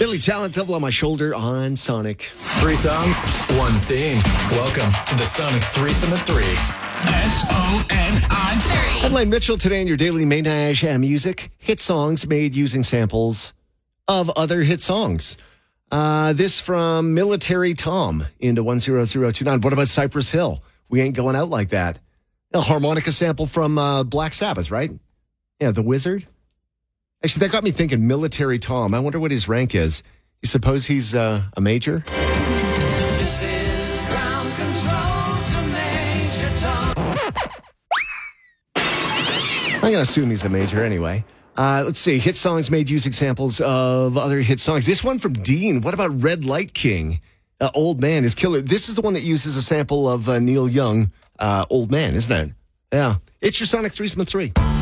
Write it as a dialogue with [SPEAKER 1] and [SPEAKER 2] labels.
[SPEAKER 1] Billy Talent, Devil on My Shoulder on Sonic.
[SPEAKER 2] 3 songs, 1 theme. Welcome to the Sonic Threesome at 3.
[SPEAKER 3] SONI3.
[SPEAKER 1] I'm Lane Mitchell today in your daily Ménage à Musique. Hit songs made using samples of other hit songs. This from Military Tom into 10029. What about Cypress Hill? We ain't going out like that. A harmonica sample from Black Sabbath, right? Yeah, The Wizard. Actually, that got me thinking, Military Tom. I wonder what his rank is. You suppose he's a major?
[SPEAKER 4] This is ground control to Major Tom.
[SPEAKER 1] I'm going to assume he's a major anyway. Let's see. Hit songs made using samples of other hit songs. This one from Dean. What about Red Light King? Old Man is Killer. This is the one that uses a sample of Neil Young, Old Man, isn't it? Yeah. It's your Sonic Threesome at 3.